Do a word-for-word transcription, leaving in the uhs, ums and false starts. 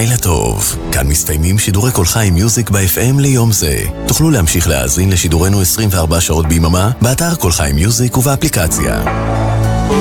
לילה טוב. כאן מסתיימים שידורי כל חי מיוזיק ב-אף אם ליום זה. תוכלו להמשיך להאזין לשידורנו עשרים וארבע שעות ביממה באתר כל חי מיוזיק ובאפליקציה.